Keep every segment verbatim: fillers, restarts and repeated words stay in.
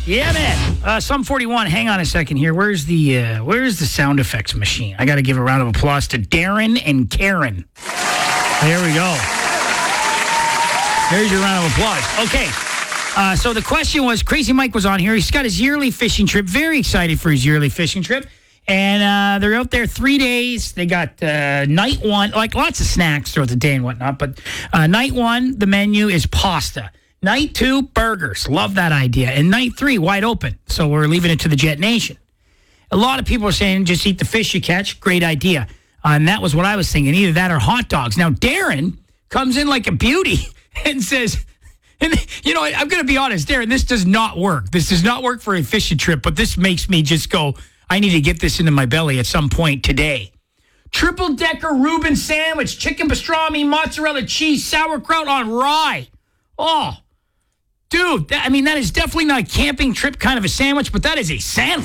Yeah, man. Uh, Sum forty-one, hang on a second here. Where's the uh, where's the sound effects machine? I got to give a round of applause to Darren and Karen. There we go. There's your round of applause. Okay. Uh, so the question was, Crazy Mike was on here. He's got his yearly fishing trip. Very excited for his yearly fishing trip. And uh, they're out there three days. They got uh, night one, like lots of snacks throughout the day and whatnot. But uh, night one, the menu is pasta. Night two, burgers. Love that idea. And night three, wide open. So we're leaving it to the Jet Nation. A lot of people are saying just eat the fish you catch. Great idea. Uh, and that was what I was thinking. Either that or hot dogs. Now, Darren comes in like a beauty and says, and you know, I'm going to be honest, Darren, this does not work. This does not work for a fishing trip, but this makes me just go, I need to get this into my belly at some point today. Triple decker Reuben sandwich, chicken pastrami, mozzarella cheese, sauerkraut on rye. Oh, dude, that, I mean, that is definitely not a camping trip kind of a sandwich, but that is a sandwich.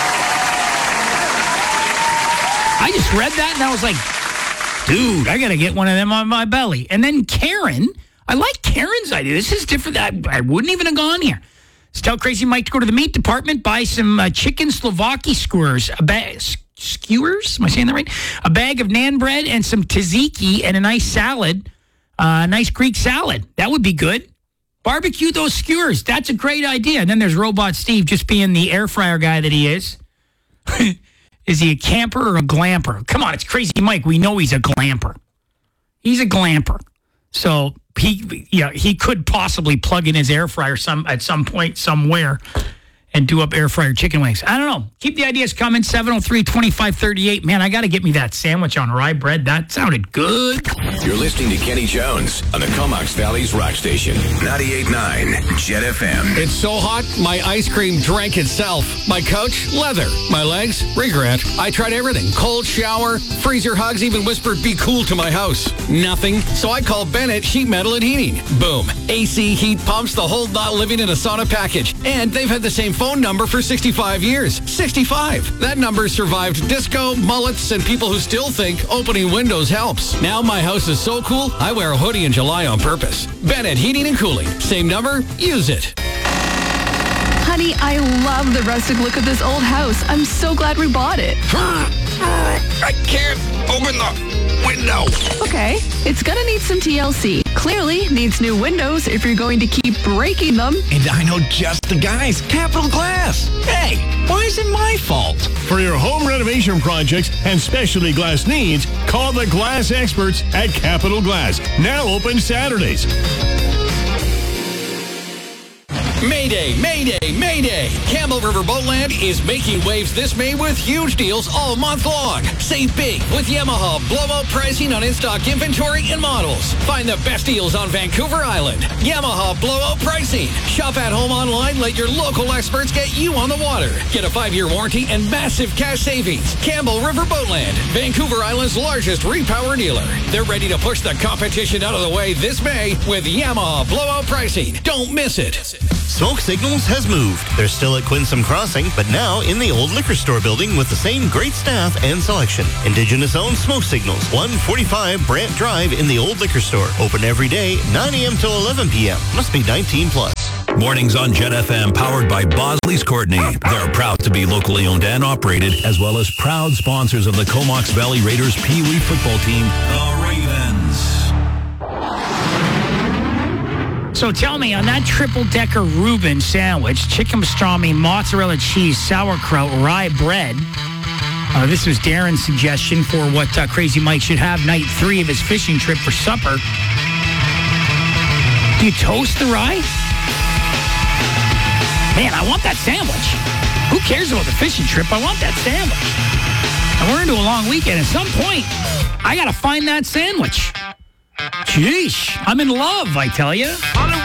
I just read that and I was like, dude, I got to get one of them on my belly. And then Karen, I like Karen's idea. This is different. I, I wouldn't even have gone here. Let's tell Crazy Mike to go to the meat department, buy some uh, chicken Slovaki skewers, a bag, skewers, am I saying that right? A bag of naan bread and some tzatziki and a nice salad, a uh, nice Greek salad. That would be good. Barbecue those skewers. That's a great idea. And then there's Robot Steve just being the air fryer guy that he is. Is he a camper or a glamper? Come on, it's Crazy Mike. We know he's a glamper. He's a glamper. So he, yeah, he could possibly plug in his air fryer some at some point somewhere and do up air fryer chicken wings. I don't know. Keep the ideas coming. seven oh three, twenty-five thirty-eight. Man, I got to get me that sandwich on rye bread. That sounded good. You're listening to Kenny Jones on the Comox Valley's rock station, ninety-eight point nine Jet F M. It's so hot, my ice cream drank itself. My couch, leather. My legs, regret. I tried everything. Cold shower, freezer hugs, even whispered, be cool to my house. Nothing. So I called Bennett Sheet Metal and Heating. Boom. A C heat pumps, the whole not living in a sauna package. And they've had the same phone number for sixty-five years. sixty-five. That number survived disco, mullets, and people who still think opening windows helps. Now my house is so cool, I wear a hoodie in July on purpose. Bennett Heating and Cooling. Same number, use it. Honey, I love the rustic look of this old house. I'm so glad we bought it. I can't open the window. Okay, it's gonna need some T L C. Clearly needs new windows if you're going to keep breaking them. And I know just the guys, Capital Glass. Hey, why is it my fault? For your home renovation projects and specialty glass needs, call the glass experts at Capital Glass. Now open Saturdays. Mayday, Mayday, Mayday! Campbell River Boatland is making waves this May with huge deals all month long. Save big with Yamaha blowout pricing on in-stock inventory and models. Find the best deals on Vancouver Island. Yamaha blowout pricing. Shop at home online. Let your local experts get you on the water. Get a five-year warranty and massive cash savings. Campbell River Boatland, Vancouver Island's largest repower dealer. They're ready to push the competition out of the way this May with Yamaha blowout pricing. Don't miss it. Smoke Signals has moved. They're still at Quinsam Crossing, but now in the old liquor store building with the same great staff and selection. Indigenous-owned Smoke Signals, one forty-five Brant Drive in the old liquor store. Open every day, nine a.m. till eleven p.m. Must be nineteen plus. Mornings on Jet F M, powered by Bosley's Courtney. They're proud to be locally owned and operated, as well as proud sponsors of the Comox Valley Raiders Pee Wee football team, the Ravens. So tell me, on that triple-decker Reuben sandwich, chicken pastrami, mozzarella cheese, sauerkraut, rye bread, uh, this was Darren's suggestion for what uh, Crazy Mike should have night three of his fishing trip for supper. Do you toast the rye? Man, I want that sandwich. Who cares about the fishing trip? I want that sandwich. And we're into a long weekend. At some point, I got to find that sandwich. Jeez, I'm in love, I tell you.